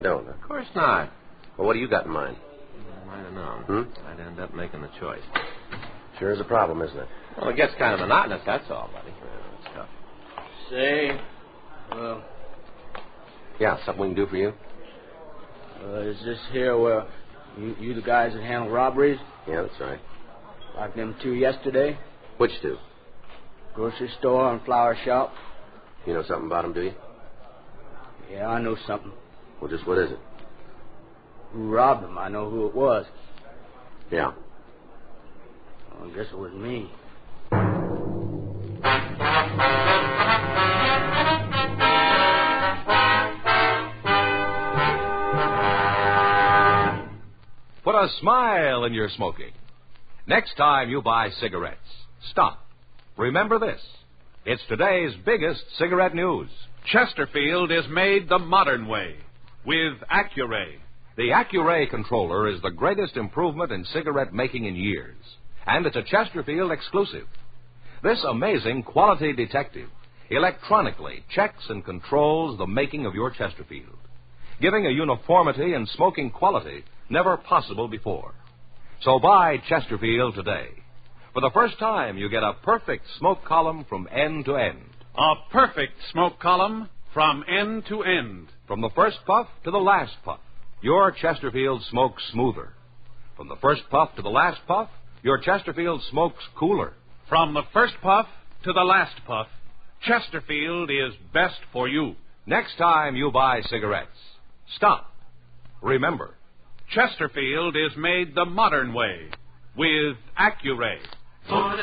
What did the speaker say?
Don't, huh? Of course not. Well, what do you got in mind? I don't know. I'd end up making the choice. Sure is a problem, isn't it? Well, it gets kind of monotonous, that's all, buddy. It's tough. Say, Yeah, something we can do for you? is this here where you the guys that handle robberies? Yeah, that's right. Like them two yesterday? Which two? Grocery store and flower shop? You know something about them, do you? Yeah, I know something. Well, just what is it? Who robbed them? I know who it was. Yeah. Well, I guess it was me. Put a smile in your smoking. Next time you buy cigarettes, stop. Remember this. It's today's biggest cigarette news. Chesterfield is made the modern way with Accuray. The Accuray controller is the greatest improvement in cigarette making in years, and it's a Chesterfield exclusive. This amazing quality detective electronically checks and controls the making of your Chesterfield, giving a uniformity in smoking quality never possible before. So buy Chesterfield today. For the first time, you get a perfect smoke column from end to end. A perfect smoke column from end to end. From the first puff to the last puff, your Chesterfield smokes smoother. From the first puff to the last puff, your Chesterfield smokes cooler. From the first puff to the last puff, Chesterfield is best for you. Next time you buy cigarettes, stop. Remember, Chesterfield is made the modern way with Accuray. For the